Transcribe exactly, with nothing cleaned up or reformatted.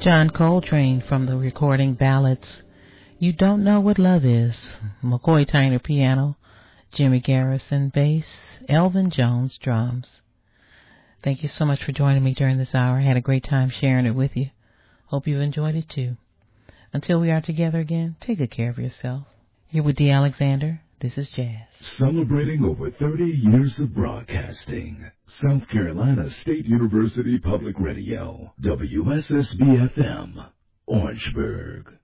John Coltrane from the recording Ballads. You Don't Know What Love Is. McCoy Tyner piano, Jimmy Garrison bass, Elvin Jones drums. Thank you so much for joining me during this hour. I had a great time sharing it with you. Hope you've enjoyed it too. Until we are together again, take good care of yourself. Here with Dee Alexander, this is Jazz. Celebrating over thirty years of broadcasting. South Carolina State University Public Radio, W S S B F M, Orangeburg.